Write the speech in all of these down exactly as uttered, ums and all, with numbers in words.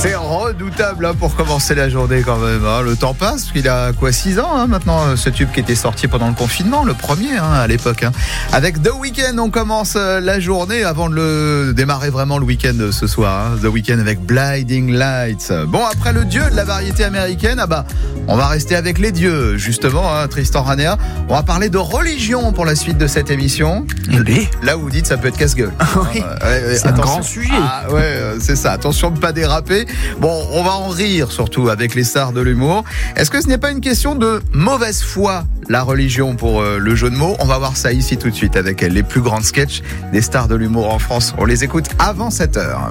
C'est redoutable hein, pour commencer la journée quand même. Hein. Le temps passe, parce qu'il a quoi, six ans hein, maintenant, ce tube qui était sorti pendant le confinement, le premier hein, à l'époque. Hein. Avec The Weeknd, on commence la journée avant de le démarrer vraiment le week-end ce soir. Hein. The Weeknd avec Blinding Lights. Bon, après le dieu de la variété américaine, ah bah, on va rester avec les dieux, justement, hein, Tristan Ranea. On va parler de religion pour la suite de cette émission. Et là où vous dites, ça peut être casse-gueule. Oui, hein, ouais, ouais, c'est attention. un grand sujet. Ah ouais, c'est ça. Attention de ne pas déraper. Bon, on va en rire surtout avec les stars de l'humour. Est-ce que ce n'est pas une question de mauvaise foi, la religion, pour euh, le jeu de mots? On va voir ça ici tout de suite avec les plus grands sketchs des stars de l'humour en France. On les écoute avant sept heures.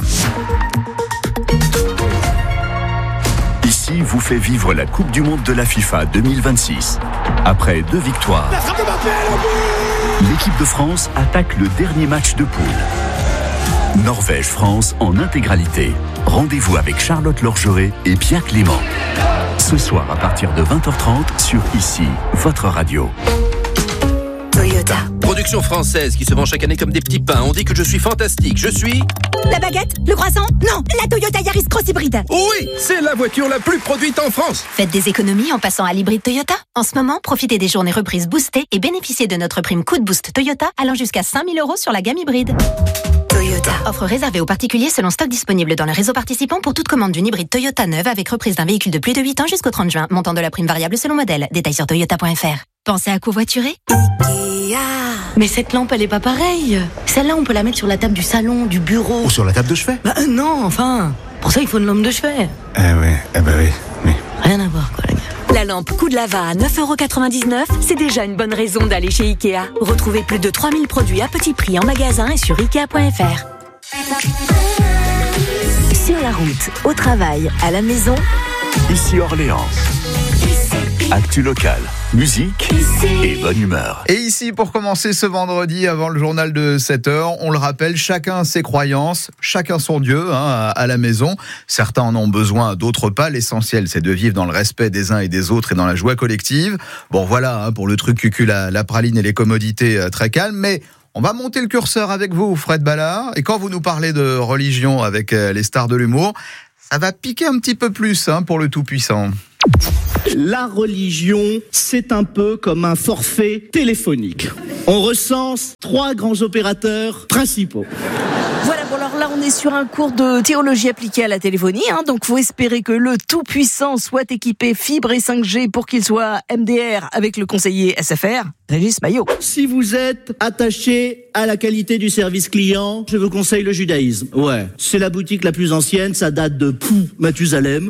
Ici vous fait vivre la Coupe du Monde de la FIFA deux mille vingt-six. Après deux victoires, l'équipe de France attaque le dernier match de poule. Norvège-France en intégralité. Rendez-vous avec Charlotte Lorgeret et Pierre Clément. Ce soir à partir de vingt heures trente sur Ici, votre radio. Toyota. Production française qui se vend chaque année comme des petits pains. On dit que je suis fantastique. Je suis... La baguette? Le croissant? Non, la Toyota Yaris Cross Hybride. Oui, c'est la voiture la plus produite en France. Faites des économies en passant à l'hybride Toyota. En ce moment, profitez des journées reprises boostées et bénéficiez de notre prime coup de boost Toyota allant jusqu'à cinq mille euros sur la gamme hybride. Toyota. Offre réservée aux particuliers selon stock disponible dans le réseau participant pour toute commande d'une hybride Toyota neuve avec reprise d'un véhicule de plus de huit ans jusqu'au trente juin. Montant de la prime variable selon modèle. Détails sur toyota point f r. Pensez à covoiturer? Ikea. Mais cette lampe, elle est pas pareille. Celle-là, on peut la mettre sur la table du salon, du bureau. Ou sur la table de chevet. Bah euh, non, enfin. Pour ça, il faut une lampe de chevet. Eh ouais, eh bah oui, oui. Rien à voir, quoi, les gars. La lampe coup de lava à neuf euros quatre-vingt-dix-neuf, c'est déjà une bonne raison d'aller chez Ikea. Retrouvez plus de trois mille produits à petit prix en magasin et sur ikea point f r. Sur la route, au travail, à la maison, Ici Orléans. Actu local, musique et bonne humeur. Et ici, pour commencer ce vendredi avant le journal de sept heures, on le rappelle, chacun ses croyances, chacun son Dieu hein, à la maison. Certains en ont besoin, d'autres pas. L'essentiel, c'est de vivre dans le respect des uns et des autres et dans la joie collective. Bon, voilà, hein, pour le truc cucu, la, la praline et les commodités euh, très calmes, mais... On va monter le curseur avec vous, Fred Ballard. Et quand vous nous parlez de religion avec les stars de l'humour, ça va piquer un petit peu plus hein, pour le Tout-Puissant. La religion, c'est un peu comme un forfait téléphonique. On recense trois grands opérateurs principaux. Voilà, bon alors là on est sur un cours de théologie appliquée à la téléphonie, hein, donc faut espérer que le Tout-Puissant soit équipé fibre et cinq G pour qu'il soit M D R avec le conseiller S F R, Régis Maillot. Si vous êtes attaché à la qualité du service client, je vous conseille le judaïsme. Ouais, c'est la boutique la plus ancienne, ça date de Pou, Mathusalem.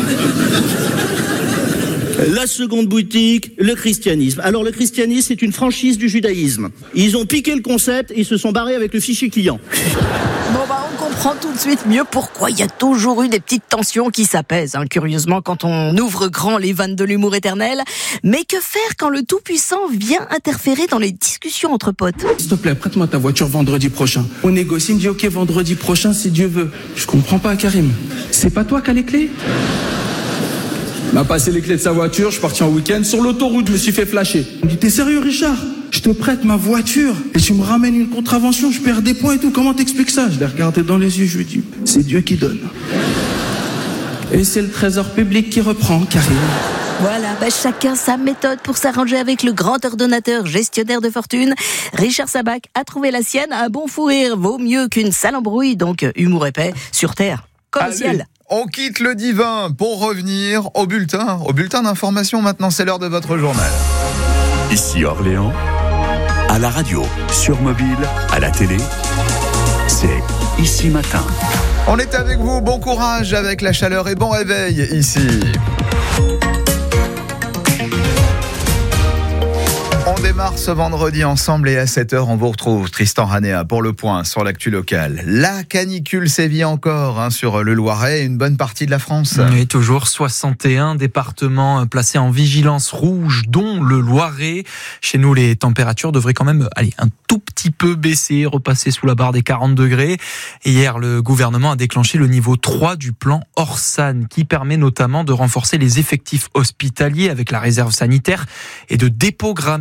La seconde boutique, le christianisme. Alors le christianisme, c'est une franchise du judaïsme. Ils ont piqué le concept et ils se sont barrés avec le fichier client. Bon bah on comprend tout de suite mieux pourquoi il y a toujours eu des petites tensions qui s'apaisent, hein, curieusement quand on ouvre grand les vannes de l'humour éternel. Mais que faire quand le Tout-Puissant vient interférer dans les discussions entre potes? S'il te plaît, prête-moi ta voiture vendredi prochain. On négocie, il me dit ok vendredi prochain si Dieu veut. Je comprends pas Karim. C'est pas toi qui as les clés? Il m'a passé les clés de sa voiture, je suis parti en week-end, sur l'autoroute, je me suis fait flasher. Il me dit, t'es sérieux Richard? Je te prête ma voiture et tu me ramènes une contravention, je perds des points et tout, comment t'expliques ça? Je l'ai regardé dans les yeux, je lui ai dit, c'est Dieu qui donne. Et c'est le trésor public qui reprend, Karim. Voilà, bah chacun sa méthode pour s'arranger avec le grand ordonnateur gestionnaire de fortune. Richard Sabac a trouvé la sienne, un bon fou rire vaut mieux qu'une sale embrouille, donc humour épais sur terre, comme au ciel. On quitte le divin pour revenir au bulletin, au bulletin d'information. Maintenant, c'est l'heure de votre journal. Ici Orléans, à la radio, sur mobile, à la télé, c'est Ici Matin. On est avec vous, bon courage avec la chaleur et bon réveil ici. On démarre ce vendredi ensemble et à sept heures, on vous retrouve Tristan Ranea pour le point sur l'actu locale. La canicule sévit encore hein, sur le Loiret et une bonne partie de la France. Et toujours soixante et un départements placés en vigilance rouge, dont le Loiret. Chez nous, les températures devraient quand même aller un tout petit peu baisser, repasser sous la barre des quarante degrés. Et hier, le gouvernement a déclenché le niveau trois du plan Orsan, qui permet notamment de renforcer les effectifs hospitaliers avec la réserve sanitaire et de déprogrammer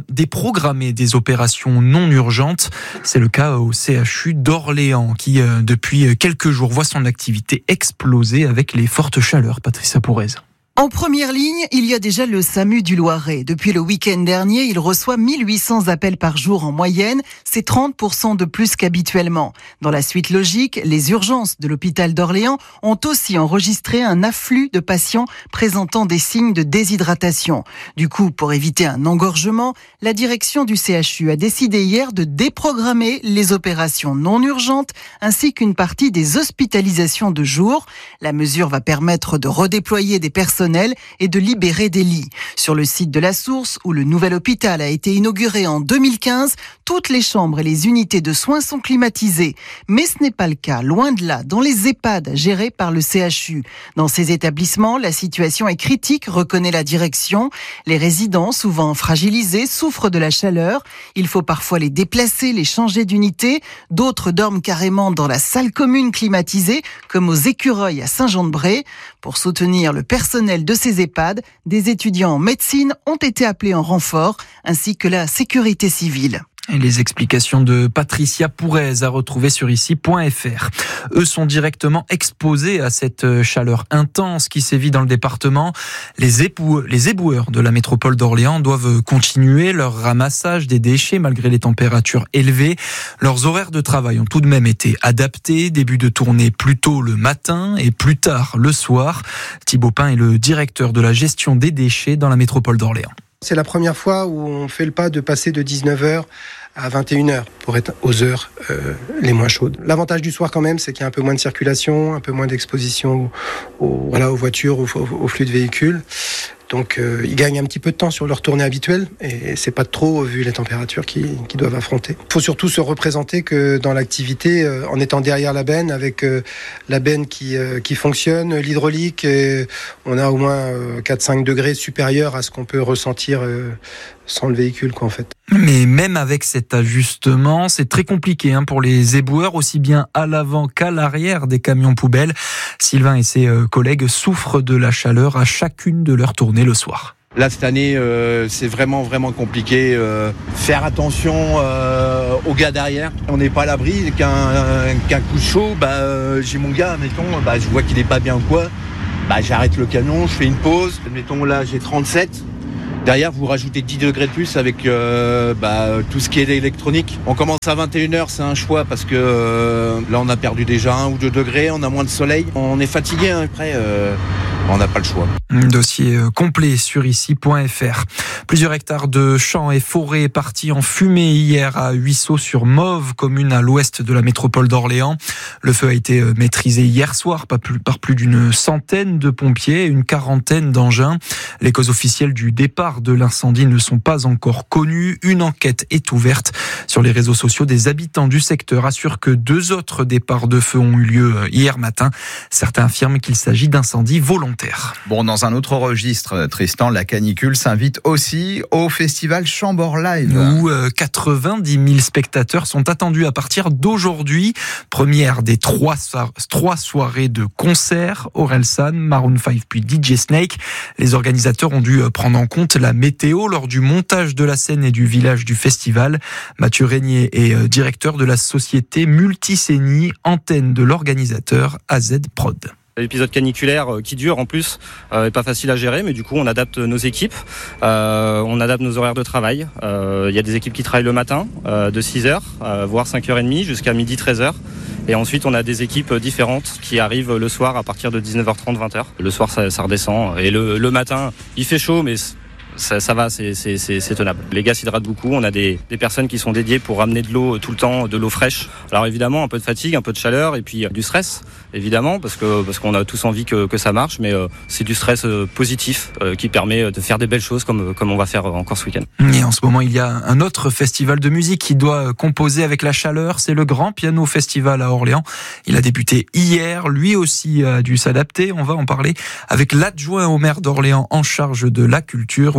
programmer des opérations non urgentes. C'est le cas au C H U d'Orléans qui, depuis quelques jours, voit son activité exploser avec les fortes chaleurs. Patricia Pourrez. En première ligne, il y a déjà le SAMU du Loiret. Depuis le week-end dernier, il reçoit mille huit cents appels par jour en moyenne. C'est trente pour cent de plus qu'habituellement. Dans la suite logique, les urgences de l'hôpital d'Orléans ont aussi enregistré un afflux de patients présentant des signes de déshydratation. Du coup, pour éviter un engorgement, la direction du C H U a décidé hier de déprogrammer les opérations non urgentes ainsi qu'une partie des hospitalisations de jour. La mesure va permettre de redéployer des personnels et de libérer des lits. Sur le site de la Source, où le nouvel hôpital a été inauguré en deux mille quinze, toutes les chambres et les unités de soins sont climatisées. Mais ce n'est pas le cas, loin de là, dans les EHPAD gérés par le C H U. Dans ces établissements, la situation est critique, reconnaît la direction. Les résidents, souvent fragilisés, souffrent de la chaleur. Il faut parfois les déplacer, les changer d'unité. D'autres dorment carrément dans la salle commune climatisée, comme aux Écureuils à Saint-Jean-de-Bray. Pour soutenir le personnel de ces EHPAD, des étudiants en médecine ont été appelés en renfort, ainsi que la sécurité civile. Et les explications de Patricia Pourrez à retrouver sur ici point f r. Eux sont directement exposés à cette chaleur intense qui sévit dans le département. Les, ébou- les éboueurs de la métropole d'Orléans doivent continuer leur ramassage des déchets malgré les températures élevées. Leurs horaires de travail ont tout de même été adaptés. Début de tournée plus tôt le matin et plus tard le soir. Thibaut Pain est le directeur de la gestion des déchets dans la métropole d'Orléans. C'est la première fois où on fait le pas de passer de dix-neuf heures à vingt et une heures pour être aux heures euh, les moins chaudes. L'avantage du soir quand même, c'est qu'il y a un peu moins de circulation, un peu moins d'exposition aux, aux, voilà, aux voitures, aux, aux flux de véhicules. Donc euh, ils gagnent un petit peu de temps sur leur tournée habituelle et c'est pas trop vu les températures qu'ils, qu'ils doivent affronter. Il faut surtout se représenter que dans l'activité, euh, en étant derrière la benne, avec euh, la benne qui, euh, qui fonctionne, l'hydraulique, et on a au moins euh, quatre à cinq degrés supérieurs à ce qu'on peut ressentir euh, sans le véhicule, quoi, en fait. Mais même avec cet ajustement, c'est très compliqué hein, pour les éboueurs, aussi bien à l'avant qu'à l'arrière des camions poubelles. Sylvain et ses euh, collègues souffrent de la chaleur à chacune de leurs tournées le soir. Là, cette année, euh, c'est vraiment, vraiment compliqué. Euh, faire attention euh, aux gars derrière. On n'est pas à l'abri qu'un, qu'un coup de chaud, bah, euh, j'ai mon gars, mettons, bah, je vois qu'il n'est pas bien ou quoi. Bah, j'arrête le camion, je fais une pause. Mettons, là, j'ai trente-sept. Derrière, vous rajoutez dix degrés de plus avec euh, bah, tout ce qui est électronique. On commence à vingt et une heures, c'est un choix parce que euh, là, on a perdu déjà un ou deux degrés, on a moins de soleil. On est fatigué, hein, après, euh, on n'a pas le choix. Dossier complet sur ici point f r. Plusieurs hectares de champs et forêts partis en fumée hier à Huisseau-sur-Mauve, commune à l'ouest de la métropole d'Orléans. Le feu a été maîtrisé hier soir par plus, par plus d'une centaine de pompiers et une quarantaine d'engins. Les causes officielles du départ de l'incendie ne sont pas encore connues. Une enquête est ouverte. Sur les réseaux sociaux, des habitants du secteur assurent que deux autres départs de feu ont eu lieu hier matin. Certains affirment qu'il s'agit d'incendies volontaires. Bon, dans un autre registre, Tristan, la canicule s'invite aussi au festival Chambord Live. Où quatre-vingt-dix mille spectateurs sont attendus à partir d'aujourd'hui. Première des trois, so- trois soirées de concerts, Orelsan, Maroon cinq puis D J Snake. Les organisateurs ont dû prendre en compte la météo lors du montage de la scène et du village du festival. Mathieu Régnier est directeur de la société Multisénie, antenne de l'organisateur A Z Prod. L'épisode caniculaire qui dure en plus euh, est pas facile à gérer, mais du coup on adapte nos équipes, euh, on adapte nos horaires de travail. Il euh, y a des équipes qui travaillent le matin euh, de six heures, euh, voire cinq heures trente jusqu'à midi treize heures. Et ensuite on a des équipes différentes qui arrivent le soir à partir de dix-neuf heures trente vingt heures. Le soir ça, ça redescend et le, le matin il fait chaud mais Ça, ça va, c'est, c'est, c'est, c'est tenable. Les gars s'hydratent beaucoup. On a des, des personnes qui sont dédiées pour ramener de l'eau tout le temps, de l'eau fraîche. Alors évidemment, un peu de fatigue, un peu de chaleur et puis du stress, évidemment, parce que parce qu'on a tous envie que, que ça marche. Mais euh, c'est du stress euh, positif euh, qui permet de faire des belles choses comme comme on va faire encore ce week-end. Et en ce moment, il y a un autre festival de musique qui doit composer avec la chaleur. C'est le Grand Piano Festival à Orléans. Il a débuté hier. Lui aussi a dû s'adapter. On va en parler avec l'adjoint au maire d'Orléans en charge de la culture, William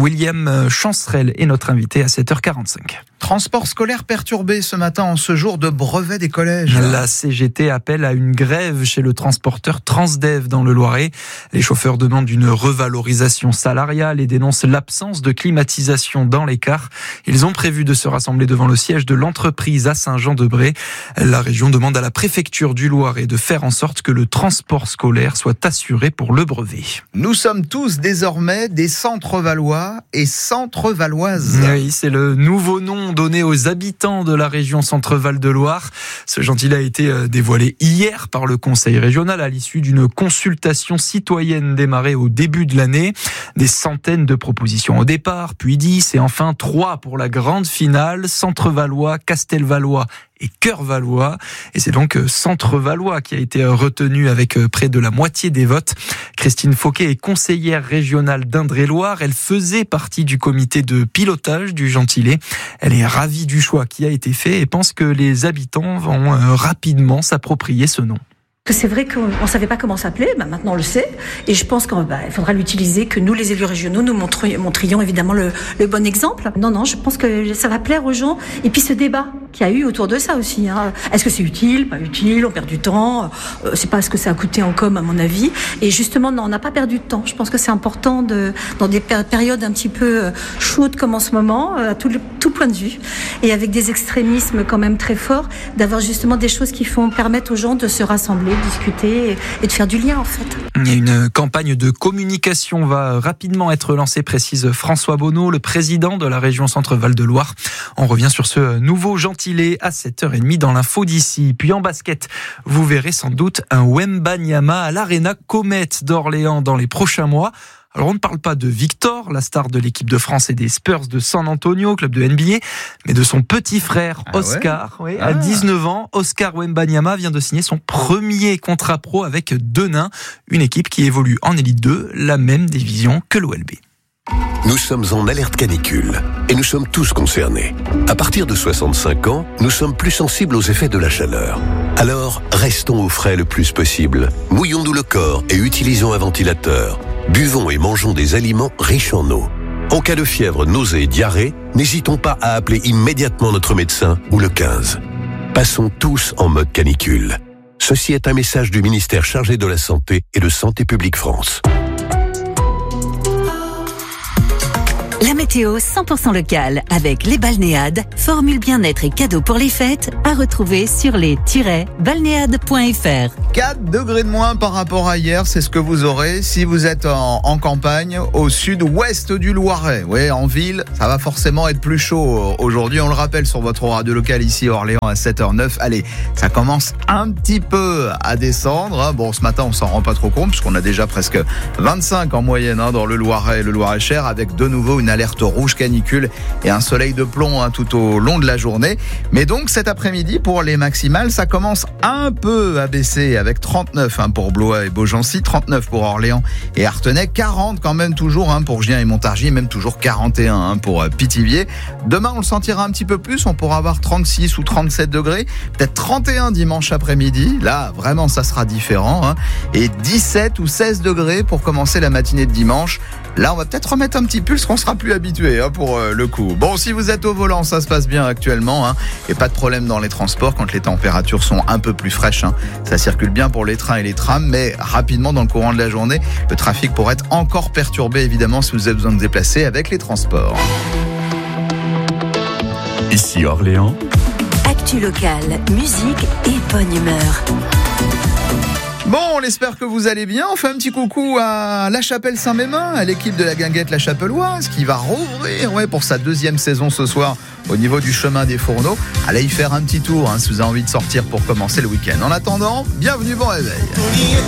William Chancerelle est notre invité à sept heures quarante-cinq. Transport scolaire perturbé ce matin en ce jour de brevet des collèges. La C G T appelle à une grève chez le transporteur Transdev dans le Loiret. Les chauffeurs demandent une revalorisation salariale et dénoncent l'absence de climatisation dans les cars. Ils ont prévu de se rassembler devant le siège de l'entreprise à Saint-Jean-de-Bray. La région demande à la préfecture du Loiret de faire en sorte que le transport scolaire soit assuré pour le brevet. Nous sommes tous désormais des Centre-Valois et Centre-Valoises. Oui, c'est le nouveau nom donné aux habitants de la région Centre-Val de Loire. Ce gentilé a été dévoilé hier par le conseil régional à l'issue d'une consultation citoyenne démarrée au début de l'année. Des centaines de propositions au départ, puis dix et enfin trois pour la grande finale. Centre-Valois, Castelvalois et Cœur-Valois. Et c'est donc Centre-Valois qui a été retenu avec près de la moitié des votes. Christine Fauquet est conseillère régionale d'Indre-et-Loire. Elle faisait partie du comité de pilotage du gentilé. Elle est ravie du choix qui a été fait et pense que les habitants vont rapidement s'approprier ce nom. Que c'est vrai qu'on ne savait pas comment s'appeler, bah maintenant on le sait, et je pense qu'il bah, faudra l'utiliser, que nous les élus régionaux, nous montrions, montrions évidemment le, le bon exemple. Non, non, je pense que ça va plaire aux gens, et puis ce débat qu'il y a eu autour de ça aussi. Hein. Est-ce que c'est utile, pas utile, on perd du temps, euh, c'est pas ce que ça a coûté en com à mon avis, et justement non, on n'a pas perdu de temps. Je pense que c'est important de, dans des périodes un petit peu chaudes comme en ce moment, à tout, le, tout point de vue, et avec des extrémismes quand même très forts, d'avoir justement des choses qui font permettre aux gens de se rassembler, discuter et de faire du lien en fait. Une campagne de communication va rapidement être lancée, précise François Bonneau, le président de la région Centre-Val de Loire. On revient sur ce nouveau gentilé à sept heures trente dans l'info d'ici. Puis en basket, vous verrez sans doute un Wembanyama à l'Arena Comet d'Orléans dans les prochains mois. Alors on ne parle pas de Victor, la star de l'équipe de France et des Spurs de San Antonio, club de N B A, mais de son petit frère Oscar. Ah ouais oui, ah. À dix-neuf ans, Oscar Wembanyama vient de signer son premier contrat pro avec Denain, une équipe qui évolue en Élite deux, la même division que l'O L B. Nous sommes en alerte canicule et nous sommes tous concernés. À partir de soixante-cinq ans, nous sommes plus sensibles aux effets de la chaleur. Alors, restons au frais le plus possible. Mouillons-nous le corps et utilisons un ventilateur. Buvons et mangeons des aliments riches en eau. En cas de fièvre, nausée et diarrhée, n'hésitons pas à appeler immédiatement notre médecin ou le quinze. Passons tous en mode canicule. Ceci est un message du ministère chargé de la Santé et de Santé publique France. La météo cent pour cent locale avec les balnéades, formule bien-être et cadeaux pour les fêtes à retrouver sur les tiret balnéades point f r. quatre degrés de moins par rapport à hier, c'est ce que vous aurez si vous êtes en, en campagne au sud-ouest du Loiret. Oui, en ville, ça va forcément être plus chaud aujourd'hui. On le rappelle sur votre radio locale ici à Orléans à sept heures neuf. Allez, ça commence un petit peu à descendre. Bon, ce matin, on s'en rend pas trop compte puisqu'on a déjà presque vingt-cinq en moyenne hein, dans le Loiret et le Loiret-Cher avec de nouveau une alerte rouge canicule et un soleil de plomb hein, tout au long de la journée. Mais donc cet après-midi pour les maximales, ça commence un peu à baisser avec trente-neuf hein, pour Blois et Beaugency, trente-neuf pour Orléans et Artenay, quarante quand même toujours hein, pour Gien et Montargis, même toujours quarante et un hein, pour euh, Pithiviers. Demain on le sentira un petit peu plus, on pourra avoir trente-six ou trente-sept degrés, peut-être trente et un dimanche après-midi, là vraiment ça sera différent hein, et dix-sept ou seize degrés pour commencer la matinée de dimanche. Là, on va peut-être remettre un petit pull, parce qu'on sera plus habitué hein, pour euh, le coup. Bon, si vous êtes au volant, ça se passe bien actuellement. Hein, et pas de problème dans les transports quand les températures sont un peu plus fraîches. Hein. Ça circule bien pour les trains et les trams, mais rapidement, dans le courant de la journée, le trafic pourrait être encore perturbé, évidemment, si vous avez besoin de déplacer avec les transports. Ici Orléans. Actu locale, musique et bonne humeur. Bon, on espère que vous allez bien. On fait un petit coucou à La Chapelle-Saint-Mémin, à l'équipe de la guinguette La Chapelloise, qui va rouvrir ouais, pour sa deuxième saison ce soir au niveau du chemin des Fourneaux. Allez y faire un petit tour hein, si vous avez envie de sortir pour commencer le week-end. En attendant, bienvenue, bon réveil.